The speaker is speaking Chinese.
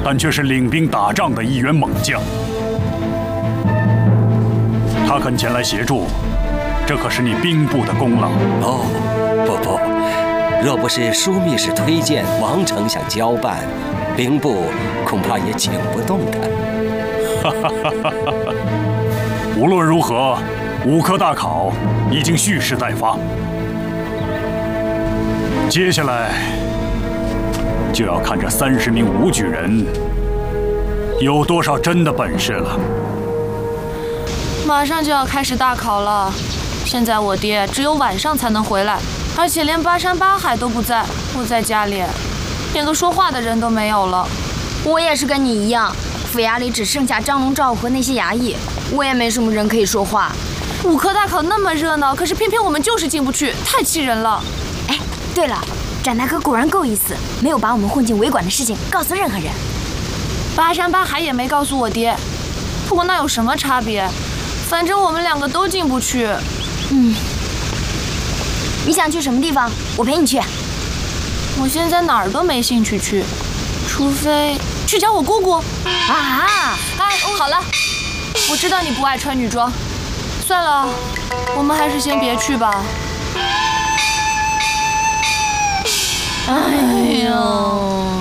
但却是领兵打仗的一员猛将。他肯前来协助，这可是你兵部的功劳。 哦，不，若不是枢密使推荐王丞相交办，兵部恐怕也请不动他。 无论如何，武科大考已经蓄势待发，接下来就要看这30名武举人有多少真的本事了。 马上就要开始大考了，现在我爹只有晚上才能回来，而且连巴山巴海都不在，我在家里连个说话的人都没有了。 我也是跟你一样，府衙里只剩下张龙赵和那些衙役，我也没什么人可以说话。 武科大考那么热闹，可是偏偏我们就是进不去，太气人了。 哎，对了，展大哥果然够意思，没有把我们混进围馆的事情告诉任何人。 巴山巴海也没告诉我爹，不过那有什么差别？反正我们2个都进不去。 你想去什么地方？我陪你去。 我现在哪儿都没兴趣去，除非去找我姑姑。 啊！ 哎，好了，我知道你不爱穿女装，算了，我们还是先别去吧。哎呦！